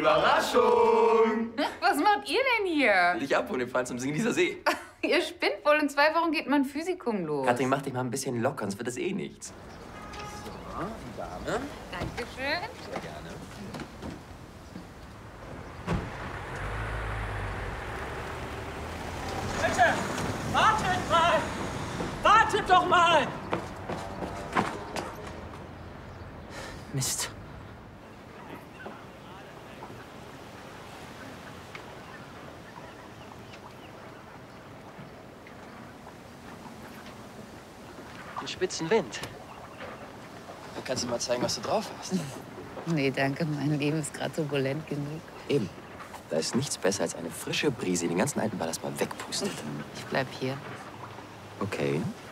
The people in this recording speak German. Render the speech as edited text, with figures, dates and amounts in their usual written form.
Überraschung! Was macht ihr denn hier? Dich abholen, wir fahren zum Singen dieser See. Ihr spinnt wohl, in 2 Wochen geht mein Physikum los. Katrin, mach dich mal ein bisschen locker, sonst wird das eh nichts. So, die Dame. Dankeschön. Sehr gerne. Bitte, wartet mal! Wartet doch mal! Mist. Ein spitzen Wind. Da kannst du mal zeigen, was du drauf hast. Nee, danke, mein Leben ist gerade turbulent genug. Eben. Da ist nichts besser als eine frische Brise, die den ganzen alten Ballast mal wegpustet. Ich bleib hier. Okay.